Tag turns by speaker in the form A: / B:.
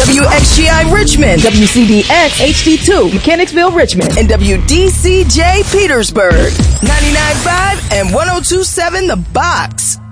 A: WXGI Richmond, WCDX HD2 Mechanicsville, Richmond, and WDCJ Petersburg. 99.5 and 102.7 The Box.